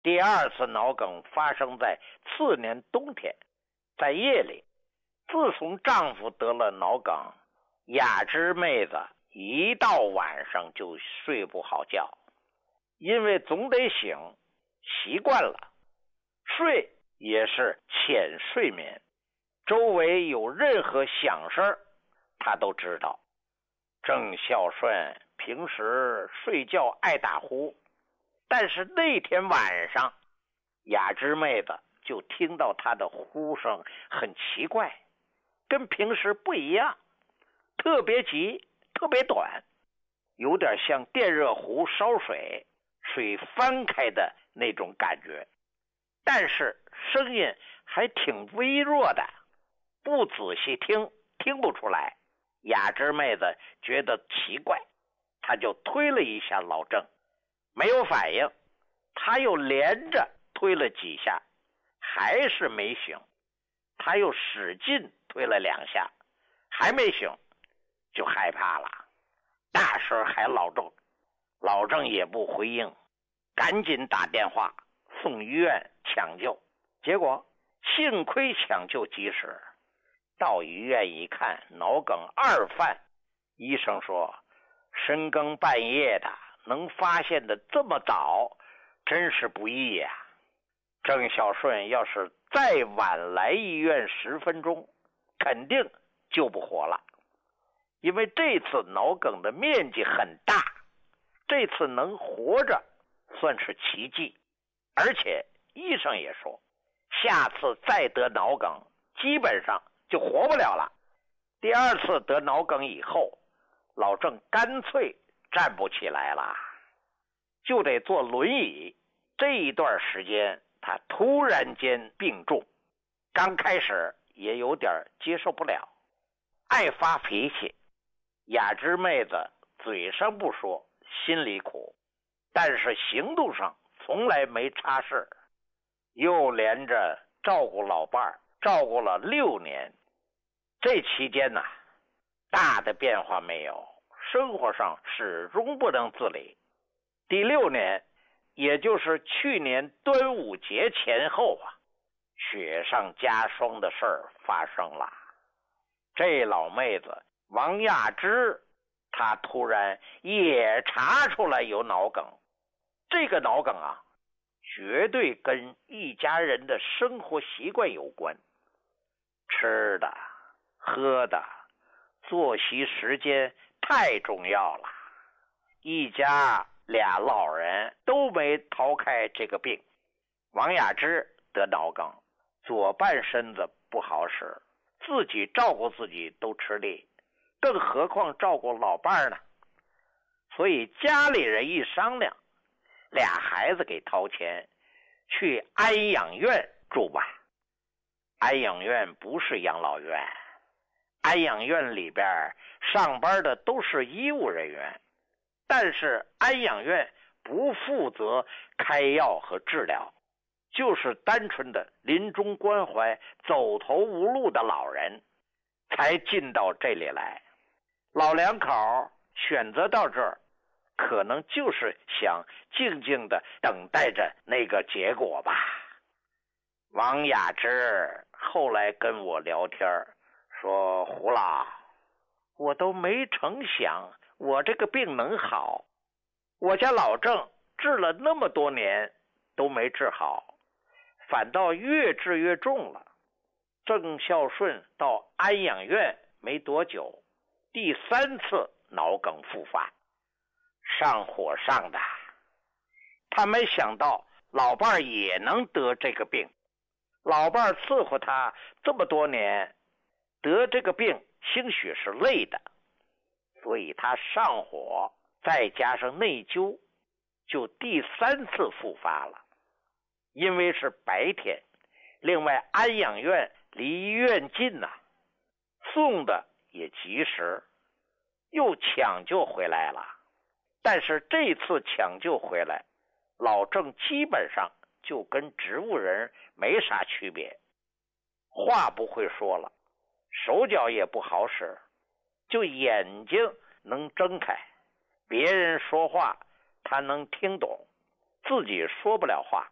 第二次脑梗发生在次年冬天，在夜里。自从丈夫得了脑梗，雅芝妹子一到晚上就睡不好觉，因为总得醒，习惯了，睡也是浅睡眠，周围有任何响声她都知道。郑孝顺平时睡觉爱打呼，但是那天晚上雅芝妹子就听到她的呼声很奇怪，跟平时不一样，特别急，特别短，有点像电热壶烧水，水翻开的那种感觉，但是声音还挺微弱的，不仔细听不出来。雅芝妹子觉得奇怪，她就推了一下老郑，没有反应，她又连着推了几下，还是没醒，她又使劲推了2下，还没醒，就害怕了，大声喊老郑，老郑也不回应，赶紧打电话送医院抢救，结果幸亏抢救及时，到医院一看，脑梗2犯，医生说深更半夜的能发现的这么早，真是不易呀。郑孝顺要是再晚来医院10分钟，肯定救不活了，因为这次脑梗的面积很大，这次能活着算是奇迹，而且医生也说下次再得脑梗基本上就活不了了。第二次得脑梗以后，老郑干脆站不起来了，就得坐轮椅。这一段时间他突然间病重，刚开始也有点接受不了，爱发脾气。雅芝妹子嘴上不说，心里苦，但是行动上从来没差事，又连着照顾老伴儿，照顾了6年。这期间呢，大的变化没有，生活上始终不能自理。第6年，也就是去年端午节前后啊，雪上加霜的事儿发生了。这老妹子王亚芝，她突然也查出来有脑梗。这个脑梗啊，绝对跟一家人的生活习惯有关，吃的喝的作息时间太重要了。一家俩老人都没逃开这个病。王亚芝得脑梗，左半身子不好使，自己照顾自己都吃力，更何况照顾老伴呢？所以家里人一商量，俩孩子给掏钱去安养院住吧。安养院不是养老院，安养院里边上班的都是医务人员，但是安养院不负责开药和治疗，就是单纯的临终关怀走投无路的老人才进到这里来。老两口选择到这儿，可能就是想静静的等待着那个结果吧。王亚芝后来跟我聊天说，胡老，我都没成想我这个病能好，我家老郑治了那么多年都没治好，反倒越治越重了。郑孝顺到安养院没多久，第3次脑梗复发，上火上的。他没想到老伴儿也能得这个病，老伴儿伺候他这么多年，得这个病兴许是累的，所以他上火再加上内疚，就第3次复发了。因为是白天，另外安养院离医院近送的也及时，又抢救回来了。但是这次抢救回来，老郑基本上就跟植物人没啥区别，话不会说了，手脚也不好使，就眼睛能睁开，别人说话他能听懂，自己说不了话。